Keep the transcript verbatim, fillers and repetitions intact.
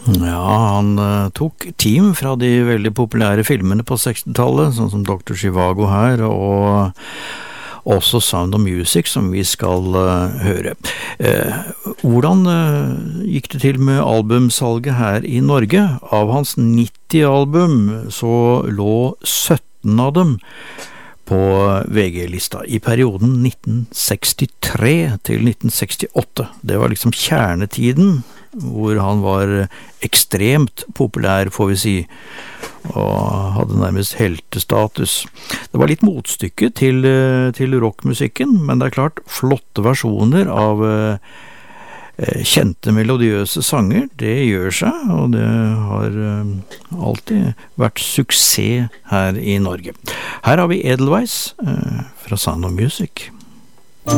Ja, han uh, tok team fra de veldig populære filmene på sekstitallet, sånn som doktor Zhivago her, og også Sound of Music, som vi skal uh, høre. Uh, hvordan uh, gikk det til med albumsalget her i Norge? Av hans nitti album så lå sytten av dem på V G-lista i perioden nitten sekstitre til nitten sekstiåtte. Det var liksom kjernetiden, hvor han var ekstremt populær, får vi si, og hadde nærmest heltestatus. Det var litt motstykke til, til rockmusikken, men det er klart, flotte versjoner av eh, kjente melodiøse sanger, det gjør seg, og det har eh, alltid vært suksess her i Norge. Her har vi Edelweiss eh, fra Sound of Music.